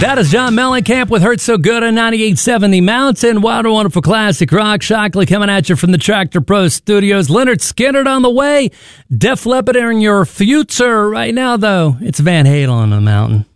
That is John Mellencamp with Hurt So Good on 98.7 The Mountain. Wild and Wonderful Classic Rock. Shockley coming at you from the Tractor Pro Studios. Leonard Skinner on the way. Def Leppard in your future. Right now, though, it's Van Halen on the mountain.